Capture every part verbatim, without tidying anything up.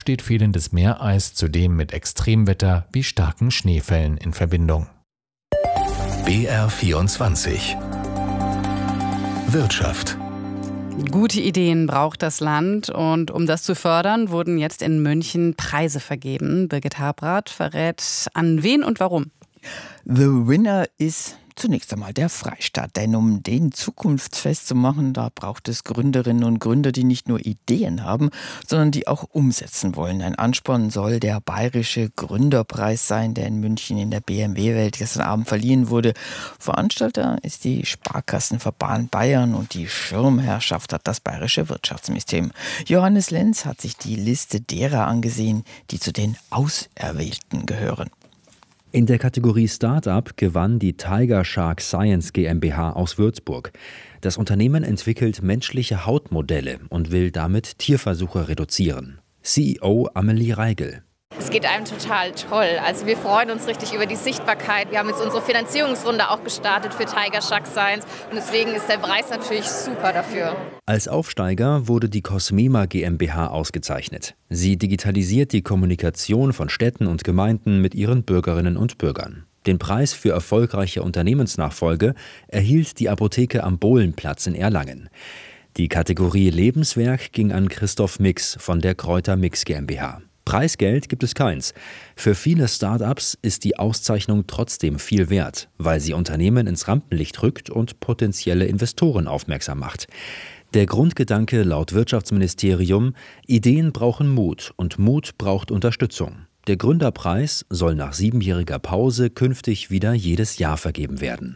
steht fehlendes Meereis zudem mit Extremwetter wie starken Schneefällen in Verbindung. B R vierundzwanzig Wirtschaft. Gute Ideen braucht das Land und um das zu fördern, wurden jetzt in München Preise vergeben. Birgit Habrath verrät, an wen und warum. The winner ist zunächst einmal der Freistaat, denn um den zukunftsfest zu machen, da braucht es Gründerinnen und Gründer, die nicht nur Ideen haben, sondern die auch umsetzen wollen. Ein Ansporn soll der Bayerische Gründerpreis sein, der in München in der B M W-Welt gestern Abend verliehen wurde. Veranstalter ist die Sparkassenverband Bayern und die Schirmherrschaft hat das Bayerische Wirtschaftsministerium. Johannes Lenz hat sich die Liste derer angesehen, die zu den Auserwählten gehören. In der Kategorie Startup gewann die Tiger Shark Science GmbH aus Würzburg. Das Unternehmen entwickelt menschliche Hautmodelle und will damit Tierversuche reduzieren. C E O Amelie Reigel. Es geht einem total toll. Also wir freuen uns richtig über die Sichtbarkeit. Wir haben jetzt unsere Finanzierungsrunde auch gestartet für Tiger Shark Science und deswegen ist der Preis natürlich super dafür. Als Aufsteiger wurde die Cosmema GmbH ausgezeichnet. Sie digitalisiert die Kommunikation von Städten und Gemeinden mit ihren Bürgerinnen und Bürgern. Den Preis für erfolgreiche Unternehmensnachfolge erhielt die Apotheke am Bohlenplatz in Erlangen. Die Kategorie Lebenswerk ging an Christoph Mix von der Kräuter Mix GmbH. Preisgeld gibt es keins. Für viele Start-ups ist die Auszeichnung trotzdem viel wert, weil sie Unternehmen ins Rampenlicht rückt und potenzielle Investoren aufmerksam macht. Der Grundgedanke laut Wirtschaftsministerium: Ideen brauchen Mut und Mut braucht Unterstützung. Der Gründerpreis soll nach siebenjähriger Pause künftig wieder jedes Jahr vergeben werden.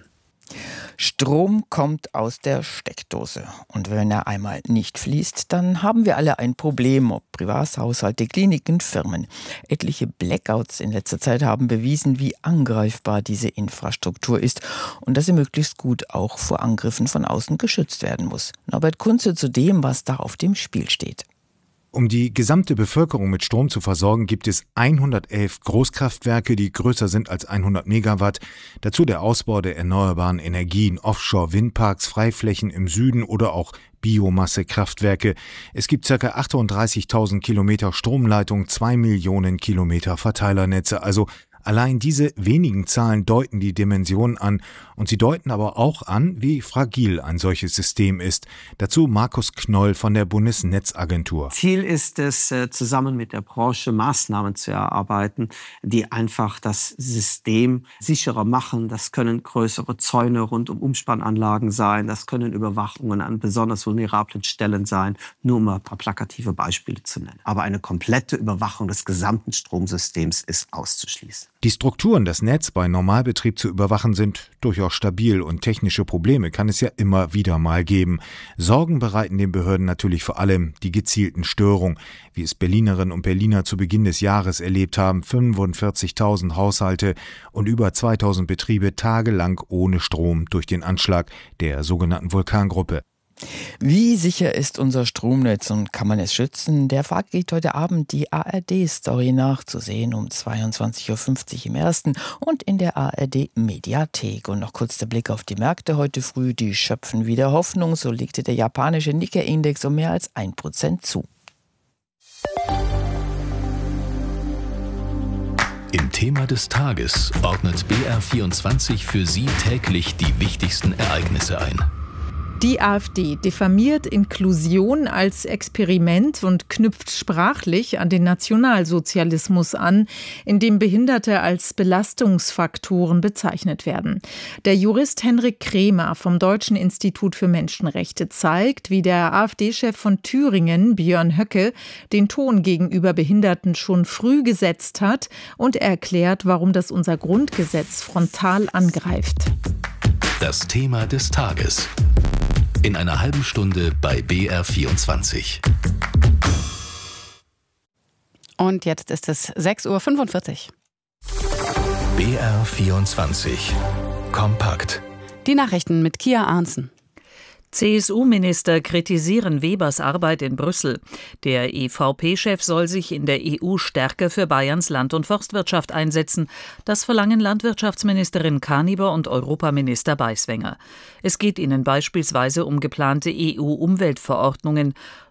Strom kommt aus der Steckdose. Und wenn er einmal nicht fließt, dann haben wir alle ein Problem, ob Privathaushalte, Kliniken, Firmen. Etliche Blackouts in letzter Zeit haben bewiesen, wie angreifbar diese Infrastruktur ist und dass sie möglichst gut auch vor Angriffen von außen geschützt werden muss. Norbert Kunze zu dem, was da auf dem Spiel steht. Um die gesamte Bevölkerung mit Strom zu versorgen, gibt es hundertelf Großkraftwerke, die größer sind als hundert Megawatt. Dazu der Ausbau der erneuerbaren Energien, Offshore-Windparks, Freiflächen im Süden oder auch Biomassekraftwerke. Es gibt ca. achtunddreißigtausend Kilometer Stromleitung, zwei Millionen Kilometer Verteilernetze. Also allein diese wenigen Zahlen deuten die Dimension an und sie deuten aber auch an, wie fragil ein solches System ist. Dazu Markus Knoll von der Bundesnetzagentur. Ziel ist es, zusammen mit der Branche Maßnahmen zu erarbeiten, die einfach das System sicherer machen. Das können größere Zäune rund um Umspannanlagen sein, das können Überwachungen an besonders vulnerablen Stellen sein, nur um ein paar plakative Beispiele zu nennen. Aber eine komplette Überwachung des gesamten Stromsystems ist auszuschließen. Die Strukturen, das Netz bei Normalbetrieb zu überwachen, sind durchaus stabil und technische Probleme kann es ja immer wieder mal geben. Sorgen bereiten den Behörden natürlich vor allem die gezielten Störungen, wie es Berlinerinnen und Berliner zu Beginn des Jahres erlebt haben. fünfundvierzigtausend Haushalte und über zweitausend Betriebe tagelang ohne Strom durch den Anschlag der sogenannten Vulkangruppe. Wie sicher ist unser Stromnetz und kann man es schützen? Der Frage geht heute Abend die A R D-Story nachzusehen um zweiundzwanzig Uhr fünfzig im ersten und in der A R D-Mediathek. Und noch kurz der Blick auf die Märkte heute früh. Die schöpfen wieder Hoffnung. So legte der japanische Nikkei-Index um mehr als ein Prozent zu. Im Thema des Tages ordnet B R vierundzwanzig für Sie täglich die wichtigsten Ereignisse ein. Die AfD diffamiert Inklusion als Experiment und knüpft sprachlich an den Nationalsozialismus an, in dem Behinderte als Belastungsfaktoren bezeichnet werden. Der Jurist Henrik Kremer vom Deutschen Institut für Menschenrechte zeigt, wie der AfD-Chef von Thüringen, Björn Höcke, den Ton gegenüber Behinderten schon früh gesetzt hat und erklärt, warum das unser Grundgesetz frontal angreift. Das Thema des Tages. In einer halben Stunde bei B R vierundzwanzig. Und jetzt ist es sechs Uhr fünfundvierzig. B R vierundzwanzig. Kompakt. Die Nachrichten mit Kia Arntzen. C S U-Minister kritisieren Webers Arbeit in Brüssel. Der E V P-Chef soll sich in der E U stärker für Bayerns Land- und Forstwirtschaft einsetzen. Das verlangen Landwirtschaftsministerin Kaniber und Europaminister Beiswenger. Es geht ihnen beispielsweise um geplante E U-Umweltverordnungen.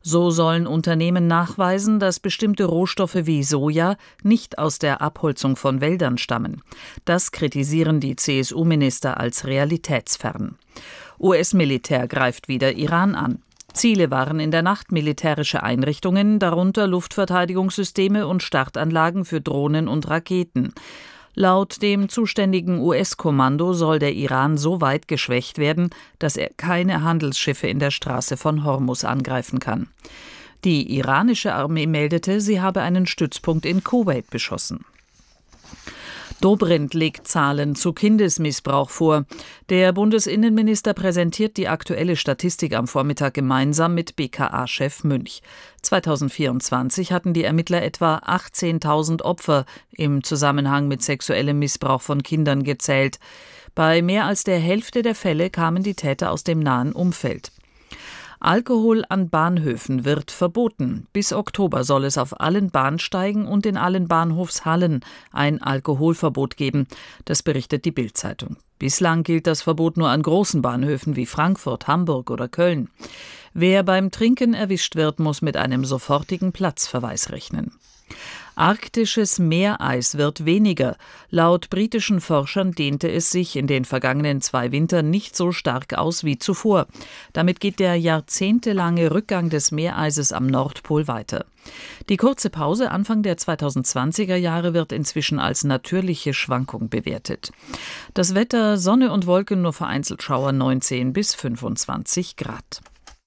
So sollen Unternehmen nachweisen, dass bestimmte Rohstoffe wie Soja nicht aus der Abholzung von Wäldern stammen. Das kritisieren die C S U-Minister als realitätsfern. U S-Militär greift wieder Iran an. Ziele waren in der Nacht militärische Einrichtungen, darunter Luftverteidigungssysteme und Startanlagen für Drohnen und Raketen. Laut dem zuständigen U S-Kommando soll der Iran so weit geschwächt werden, dass er keine Handelsschiffe in der Straße von Hormuz angreifen kann. Die iranische Armee meldete, sie habe einen Stützpunkt in Kuwait beschossen. Dobrindt legt Zahlen zu Kindesmissbrauch vor. Der Bundesinnenminister präsentiert die aktuelle Statistik am Vormittag gemeinsam mit B K A-Chef Münch. zweitausendvierundzwanzig hatten die Ermittler etwa achtzehntausend Opfer im Zusammenhang mit sexuellem Missbrauch von Kindern gezählt. Bei mehr als der Hälfte der Fälle kamen die Täter aus dem nahen Umfeld. Alkohol an Bahnhöfen wird verboten. Bis Oktober soll es auf allen Bahnsteigen und in allen Bahnhofshallen ein Alkoholverbot geben. Das berichtet die Bild-Zeitung. Bislang gilt das Verbot nur an großen Bahnhöfen wie Frankfurt, Hamburg oder Köln. Wer beim Trinken erwischt wird, muss mit einem sofortigen Platzverweis rechnen. Arktisches Meereis wird weniger. Laut britischen Forschern dehnte es sich in den vergangenen zwei Wintern nicht so stark aus wie zuvor. Damit geht der jahrzehntelange Rückgang des Meereises am Nordpol weiter. Die kurze Pause Anfang der zweitausendzwanziger Jahre wird inzwischen als natürliche Schwankung bewertet. Das Wetter: Sonne und Wolken, nur vereinzelt Schauer, neunzehn bis fünfundzwanzig Grad.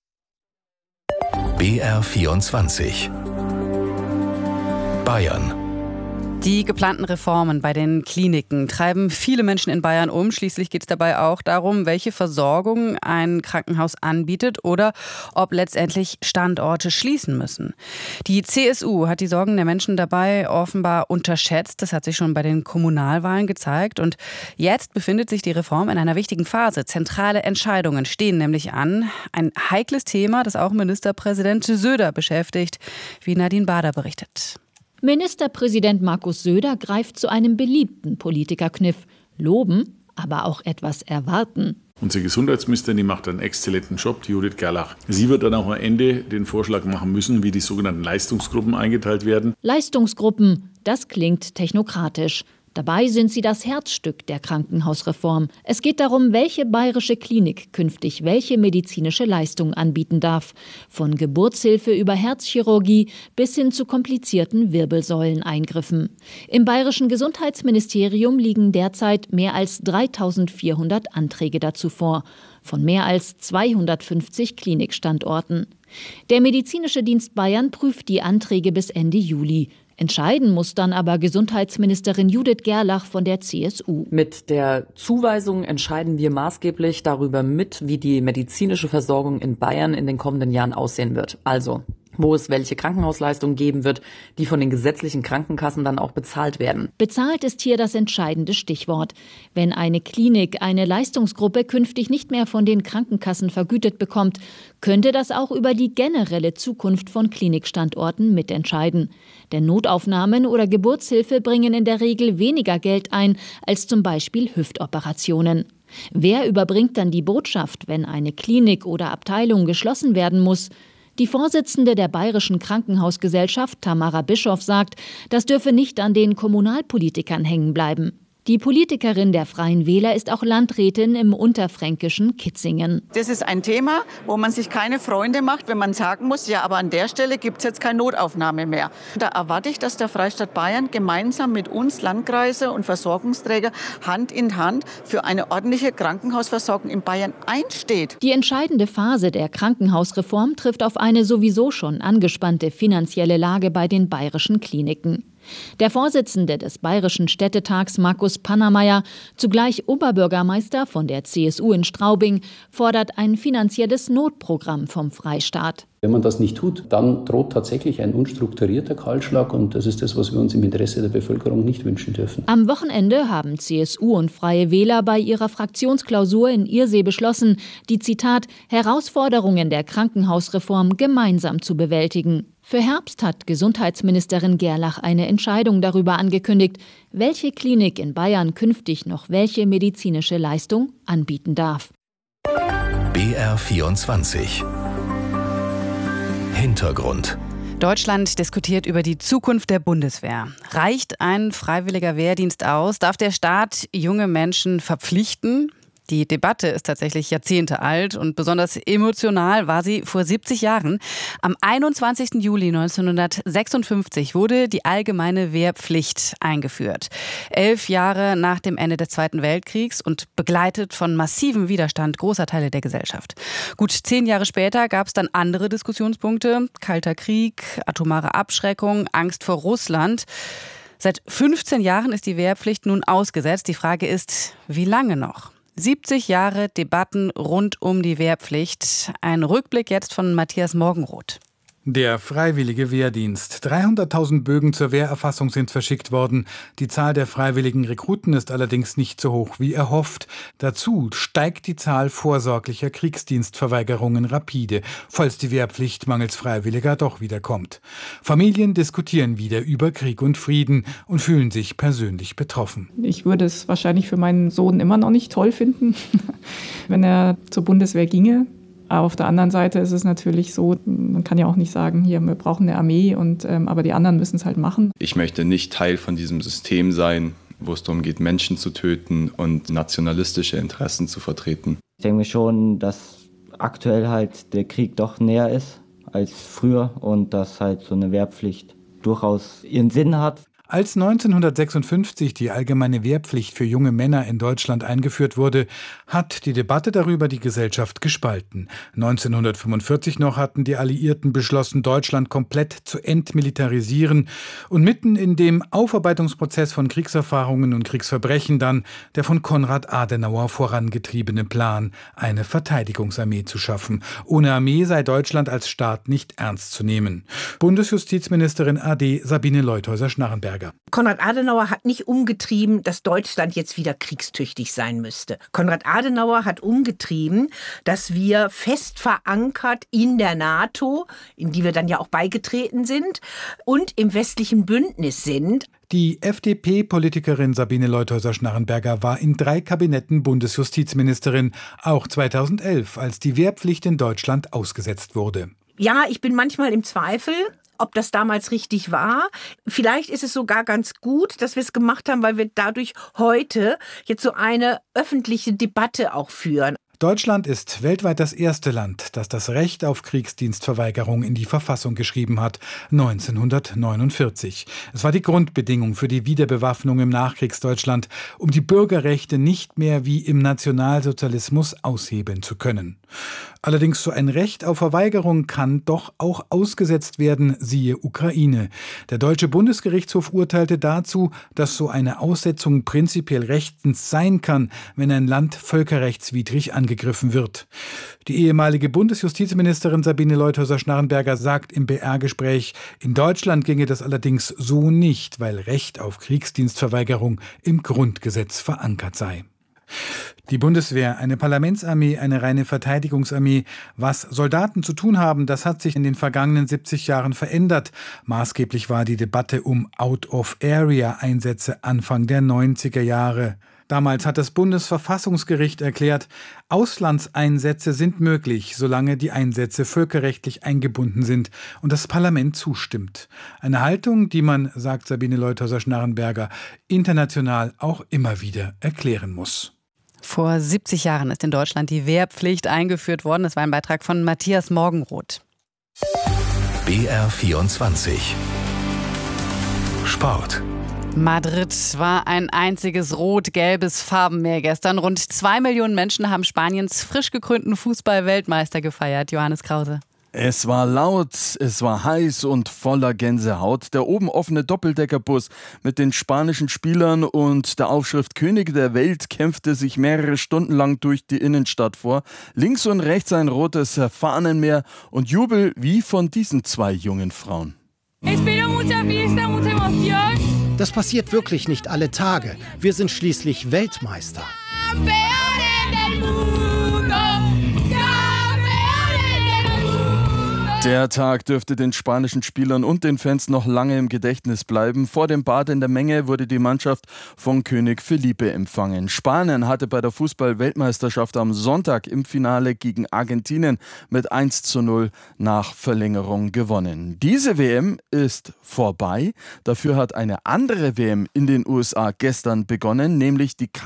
B R vierundzwanzig Bayern. Die geplanten Reformen bei den Kliniken treiben viele Menschen in Bayern um. Schließlich geht es dabei auch darum, welche Versorgung ein Krankenhaus anbietet oder ob letztendlich Standorte schließen müssen. Die C S U hat die Sorgen der Menschen dabei offenbar unterschätzt. Das hat sich schon bei den Kommunalwahlen gezeigt. Und jetzt befindet sich die Reform in einer wichtigen Phase. Zentrale Entscheidungen stehen nämlich an. Ein heikles Thema, das auch Ministerpräsident Söder beschäftigt, wie Nadine Bader berichtet. Ministerpräsident Markus Söder greift zu einem beliebten Politikerkniff. Loben, aber auch etwas erwarten. Unsere Gesundheitsministerin, die macht einen exzellenten Job, die Judith Gerlach. Sie wird dann auch am Ende den Vorschlag machen müssen, wie die sogenannten Leistungsgruppen eingeteilt werden. Leistungsgruppen, das klingt technokratisch. Dabei sind sie das Herzstück der Krankenhausreform. Es geht darum, welche bayerische Klinik künftig welche medizinische Leistung anbieten darf. Von Geburtshilfe über Herzchirurgie bis hin zu komplizierten Wirbelsäuleneingriffen. Im bayerischen Gesundheitsministerium liegen derzeit mehr als dreitausendvierhundert Anträge dazu vor. Von mehr als zweihundertfünfzig Klinikstandorten. Der Medizinische Dienst Bayern prüft die Anträge bis Ende Juli. Entscheiden muss dann aber Gesundheitsministerin Judith Gerlach von der C S U. Mit der Zuweisung entscheiden wir maßgeblich darüber mit, wie die medizinische Versorgung in Bayern in den kommenden Jahren aussehen wird. Also, wo es welche Krankenhausleistungen geben wird, die von den gesetzlichen Krankenkassen dann auch bezahlt werden. Bezahlt ist hier das entscheidende Stichwort. Wenn eine Klinik eine Leistungsgruppe künftig nicht mehr von den Krankenkassen vergütet bekommt, könnte das auch über die generelle Zukunft von Klinikstandorten mitentscheiden. Denn Notaufnahmen oder Geburtshilfe bringen in der Regel weniger Geld ein als zum Beispiel Hüftoperationen. Wer überbringt dann die Botschaft, wenn eine Klinik oder Abteilung geschlossen werden muss? Die Vorsitzende der Bayerischen Krankenhausgesellschaft, Tamara Bischoff, sagt, das dürfe nicht an den Kommunalpolitikern hängen bleiben. Die Politikerin der Freien Wähler ist auch Landrätin im unterfränkischen Kitzingen. Das ist ein Thema, wo man sich keine Freunde macht, wenn man sagen muss, ja, aber an der Stelle gibt es jetzt keine Notaufnahme mehr. Da erwarte ich, dass der Freistaat Bayern gemeinsam mit uns, Landkreise und Versorgungsträger, Hand in Hand für eine ordentliche Krankenhausversorgung in Bayern einsteht. Die entscheidende Phase der Krankenhausreform trifft auf eine sowieso schon angespannte finanzielle Lage bei den bayerischen Kliniken. Der Vorsitzende des Bayerischen Städtetags, Markus Pannermeier, zugleich Oberbürgermeister von der C S U in Straubing, fordert ein finanzielles Notprogramm vom Freistaat. Wenn man das nicht tut, dann droht tatsächlich ein unstrukturierter Kahlschlag und das ist das, was wir uns im Interesse der Bevölkerung nicht wünschen dürfen. Am Wochenende haben C S U und Freie Wähler bei ihrer Fraktionsklausur in Irsee beschlossen, die, Zitat, Herausforderungen der Krankenhausreform gemeinsam zu bewältigen. Für Herbst hat Gesundheitsministerin Gerlach eine Entscheidung darüber angekündigt, welche Klinik in Bayern künftig noch welche medizinische Leistung anbieten darf. B R vierundzwanzig Hintergrund. Deutschland diskutiert über die Zukunft der Bundeswehr. Reicht ein freiwilliger Wehrdienst aus? Darf der Staat junge Menschen verpflichten? Die Debatte ist tatsächlich Jahrzehnte alt und besonders emotional war sie vor siebzig Jahren. Am einundzwanzigsten Juli neunzehnhundertsechsundfünfzig wurde die allgemeine Wehrpflicht eingeführt. Elf Jahre nach dem Ende des Zweiten Weltkriegs und begleitet von massivem Widerstand großer Teile der Gesellschaft. Gut zehn Jahre später gab es dann andere Diskussionspunkte. Kalter Krieg, atomare Abschreckung, Angst vor Russland. Seit fünfzehn Jahren ist die Wehrpflicht nun ausgesetzt. Die Frage ist, wie lange noch? siebzig Jahre Debatten rund um die Wehrpflicht. Ein Rückblick jetzt von Matthias Morgenroth. Der freiwillige Wehrdienst. dreihunderttausend Bögen zur Wehrerfassung sind verschickt worden. Die Zahl der freiwilligen Rekruten ist allerdings nicht so hoch wie erhofft. Dazu steigt die Zahl vorsorglicher Kriegsdienstverweigerungen rapide, falls die Wehrpflicht mangels Freiwilliger doch wieder kommt. Familien diskutieren wieder über Krieg und Frieden und fühlen sich persönlich betroffen. Ich würde es wahrscheinlich für meinen Sohn immer noch nicht toll finden, wenn er zur Bundeswehr ginge. Aber auf der anderen Seite ist es natürlich so, man kann ja auch nicht sagen, hier, wir brauchen eine Armee, und, ähm, aber die anderen müssen es halt machen. Ich möchte nicht Teil von diesem System sein, wo es darum geht, Menschen zu töten und nationalistische Interessen zu vertreten. Ich denke schon, dass aktuell halt der Krieg doch näher ist als früher und dass halt so eine Wehrpflicht durchaus ihren Sinn hat. Als neunzehnhundertsechsundfünfzig die allgemeine Wehrpflicht für junge Männer in Deutschland eingeführt wurde, hat die Debatte darüber die Gesellschaft gespalten. neunzehnhundertfünfundvierzig noch hatten die Alliierten beschlossen, Deutschland komplett zu entmilitarisieren. Und mitten in dem Aufarbeitungsprozess von Kriegserfahrungen und Kriegsverbrechen dann der von Konrad Adenauer vorangetriebene Plan, eine Verteidigungsarmee zu schaffen. Ohne Armee sei Deutschland als Staat nicht ernst zu nehmen. Bundesjustizministerin A D Sabine Leuthäuser-Schnarrenberger. Konrad Adenauer hat nicht umgetrieben, dass Deutschland jetzt wieder kriegstüchtig sein müsste. Konrad Adenauer hat umgetrieben, dass wir fest verankert in der NATO, in die wir dann ja auch beigetreten sind, und im westlichen Bündnis sind. Die F D P-Politikerin Sabine Leuthäuser-Schnarrenberger war in drei Kabinetten Bundesjustizministerin, auch zweitausendelf, als die Wehrpflicht in Deutschland ausgesetzt wurde. Ja, ich bin manchmal im Zweifel, ob das damals richtig war. Vielleicht ist es sogar ganz gut, dass wir es gemacht haben, weil wir dadurch heute jetzt so eine öffentliche Debatte auch führen. Deutschland ist weltweit das erste Land, das das Recht auf Kriegsdienstverweigerung in die Verfassung geschrieben hat, neunzehnhundertneunundvierzig. Es war die Grundbedingung für die Wiederbewaffnung im Nachkriegsdeutschland, um die Bürgerrechte nicht mehr wie im Nationalsozialismus aushebeln zu können. Allerdings so ein Recht auf Verweigerung kann doch auch ausgesetzt werden, siehe Ukraine. Der Deutsche Bundesgerichtshof urteilte dazu, dass so eine Aussetzung prinzipiell rechtens sein kann, wenn ein Land völkerrechtswidrig angegriffen wird. Die ehemalige Bundesjustizministerin Sabine Leuthäuser-Schnarrenberger sagt im B R-Gespräch, in Deutschland ginge das allerdings so nicht, weil Recht auf Kriegsdienstverweigerung im Grundgesetz verankert sei. Die Bundeswehr, eine Parlamentsarmee, eine reine Verteidigungsarmee. Was Soldaten zu tun haben, das hat sich in den vergangenen siebzig Jahren verändert. Maßgeblich war die Debatte um Out-of-Area-Einsätze Anfang der neunziger Jahre. Damals hat das Bundesverfassungsgericht erklärt, Auslandseinsätze sind möglich, solange die Einsätze völkerrechtlich eingebunden sind und das Parlament zustimmt. Eine Haltung, die man, sagt Sabine Leuthäuser-Schnarrenberger, international auch immer wieder erklären muss. Vor siebzig Jahren ist in Deutschland die Wehrpflicht eingeführt worden. Das war ein Beitrag von Matthias Morgenroth. B R vierundzwanzig Sport. Madrid war ein einziges rot-gelbes Farbenmeer gestern. Rund zwei Millionen Menschen haben Spaniens frisch gekrönten Fußball-Weltmeister gefeiert. Johannes Krause. Es war laut, es war heiß und voller Gänsehaut. Der oben offene Doppeldeckerbus mit den spanischen Spielern und der Aufschrift König der Welt kämpfte sich mehrere Stunden lang durch die Innenstadt vor. Links und rechts ein rotes Fahnenmeer und Jubel wie von diesen zwei jungen Frauen. Das passiert wirklich nicht alle Tage. Wir sind schließlich Weltmeister. Der Tag dürfte den spanischen Spielern und den Fans noch lange im Gedächtnis bleiben. Vor dem Bad in der Menge wurde die Mannschaft von König Felipe empfangen. Spanien hatte bei der Fußball-Weltmeisterschaft am Sonntag im Finale gegen Argentinien mit eins zu null nach Verlängerung gewonnen. Diese W M ist vorbei. Dafür hat eine andere W M in den U S A gestern begonnen, nämlich die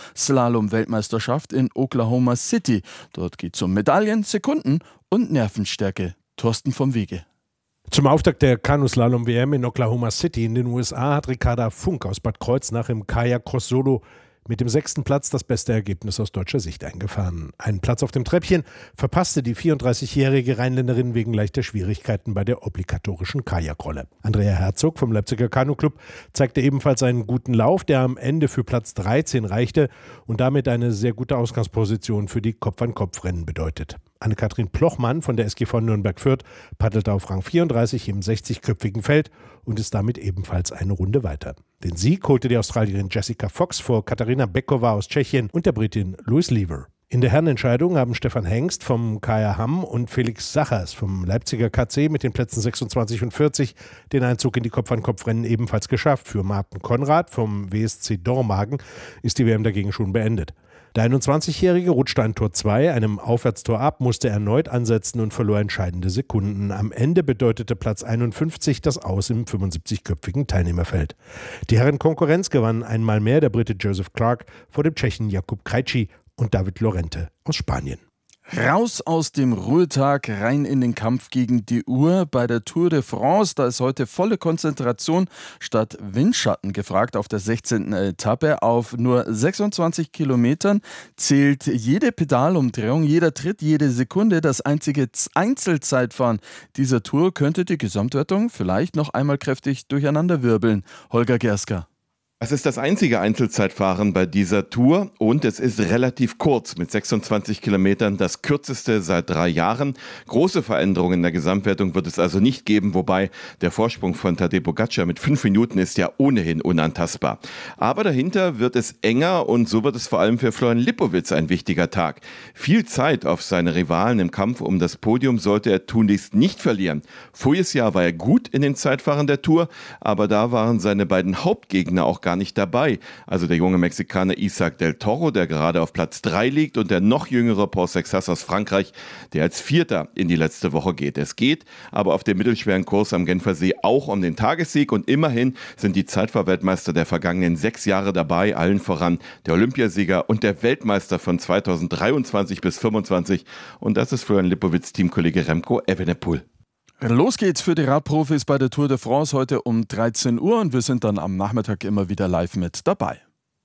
Kanu-Slalom-Weltmeisterschaft in Oklahoma City. Dort geht es um Medaillen, Sekunden und Nervenstärke. Thorsten vom Wege. Zum Auftakt der Kanuslalom-W M in Oklahoma City in den U S A hat Ricarda Funk aus Bad Kreuznach im Kajak-Cross-Solo mit dem sechsten Platz das beste Ergebnis aus deutscher Sicht eingefahren. Einen Platz auf dem Treppchen verpasste die vierunddreißigjährige Rheinländerin wegen leichter Schwierigkeiten bei der obligatorischen Kajakrolle. Andrea Herzog vom Leipziger Kanu-Club zeigte ebenfalls einen guten Lauf, der am Ende für Platz dreizehn reichte und damit eine sehr gute Ausgangsposition für die Kopf-an-Kopf-Rennen bedeutet. Anne-Kathrin Plochmann von der S G V Nürnberg-Fürth paddelte auf Rang vierunddreißig im sechzigköpfigen Feld und ist damit ebenfalls eine Runde weiter. Den Sieg holte die Australierin Jessica Fox vor Katharina Bekova aus Tschechien und der Britin Louise Lever. In der Herrenentscheidung haben Stefan Hengst vom K R Hamm und Felix Sachers vom Leipziger K C mit den Plätzen sechsundzwanzig und vierzig den Einzug in die Kopf-an-Kopf-Rennen ebenfalls geschafft. Für Martin Konrad vom W S C Dormagen ist die W M dagegen schon beendet. Der einundzwanzigjährige rutschte an Tor zwei, einem Aufwärtstor ab, musste erneut ansetzen und verlor entscheidende Sekunden. Am Ende bedeutete Platz einundfünfzig das Aus im fünfundsiebzigköpfigen Teilnehmerfeld. Die Herrenkonkurrenz gewann einmal mehr der Brite Joseph Clark vor dem Tschechen Jakub Krejci und David Lorente aus Spanien. Raus aus dem Ruhetag, rein in den Kampf gegen die Uhr. Bei der Tour de France, da ist heute volle Konzentration statt Windschatten gefragt auf der sechzehnten Etappe. Auf nur sechsundzwanzig Kilometern zählt jede Pedalumdrehung, jeder Tritt, jede Sekunde. Das einzige Einzelzeitfahren dieser Tour könnte die Gesamtwertung vielleicht noch einmal kräftig durcheinanderwirbeln. Holger Gersker. Es ist das einzige Einzelzeitfahren bei dieser Tour und es ist relativ kurz mit sechsundzwanzig Kilometern, das kürzeste seit drei Jahren. Große Veränderungen in der Gesamtwertung wird es also nicht geben, wobei der Vorsprung von Tadej Pogačar mit fünf Minuten ist ja ohnehin unantastbar. Aber dahinter wird es enger und so wird es vor allem für Florian Lipowitz ein wichtiger Tag. Viel Zeit auf seine Rivalen im Kampf um das Podium sollte er tunlichst nicht verlieren. Voriges Jahr war er gut in den Zeitfahren der Tour, aber da waren seine beiden Hauptgegner auch gar nicht dabei. Also der junge Mexikaner Isaac del Toro, der gerade auf Platz drei liegt, und der noch jüngere Paul Sexas aus Frankreich, der als Vierter in die letzte Woche geht. Es geht aber auf dem mittelschweren Kurs am Genfersee auch um den Tagessieg und immerhin sind die Zeitfahrweltmeister der vergangenen sechs Jahre dabei, allen voran der Olympiasieger und der Weltmeister von zweitausenddreiundzwanzig bis fünfundzwanzig und das ist für ein Lipowitz-Teamkollege Remco Evenepoel. Los geht's für die Radprofis bei der Tour de France heute um dreizehn Uhr und wir sind dann am Nachmittag immer wieder live mit dabei.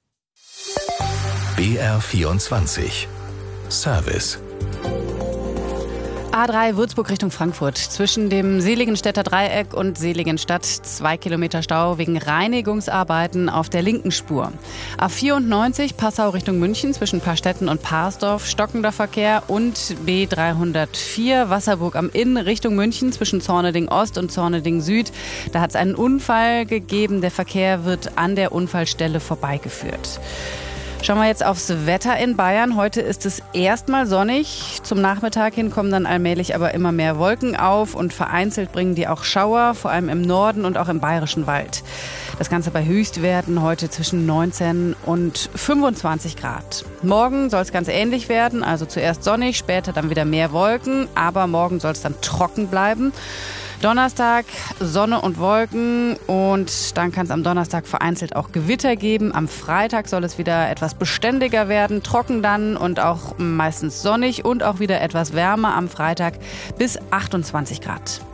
B R vierundzwanzig Service. A drei Würzburg Richtung Frankfurt. Zwischen dem Seligenstädter Dreieck und Seligenstadt zwei Kilometer Stau wegen Reinigungsarbeiten auf der linken Spur. A vierundneunzig Passau Richtung München zwischen Paarstetten und Parsdorf stockender Verkehr und B dreihundertvier Wasserburg am Inn Richtung München zwischen Zorneding Ost und Zorneding Süd. Da hat es einen Unfall gegeben. Der Verkehr wird an der Unfallstelle vorbeigeführt. Schauen wir jetzt aufs Wetter in Bayern. Heute ist es erstmal sonnig. Zum Nachmittag hin kommen dann allmählich aber immer mehr Wolken auf und vereinzelt bringen die auch Schauer, vor allem im Norden und auch im Bayerischen Wald. Das Ganze bei Höchstwerten heute zwischen neunzehn und fünfundzwanzig Grad. Morgen soll es ganz ähnlich werden, also zuerst sonnig, später dann wieder mehr Wolken, aber morgen soll es dann trocken bleiben. Donnerstag Sonne und Wolken und dann kann es am Donnerstag vereinzelt auch Gewitter geben. Am Freitag soll es wieder etwas beständiger werden, trocken dann und auch meistens sonnig und auch wieder etwas wärmer am Freitag bis achtundzwanzig Grad.